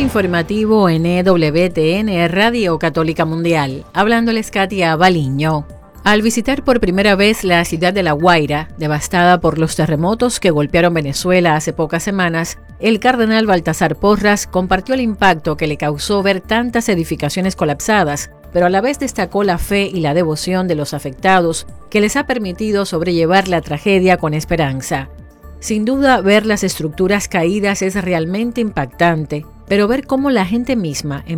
informativo en EWTN Radio Católica Mundial. Hablándoles Katia Baliño. Al visitar por primera vez la ciudad de La Guaira, devastada por los terremotos que golpearon Venezuela hace pocas semanas, el cardenal Baltasar Porras compartió el impacto que le causó ver tantas edificaciones colapsadas, pero a la vez destacó la fe y la devoción de los afectados que les ha permitido sobrellevar la tragedia con esperanza. Sin duda, ver las estructuras caídas es realmente impactante, pero ver cómo la gente misma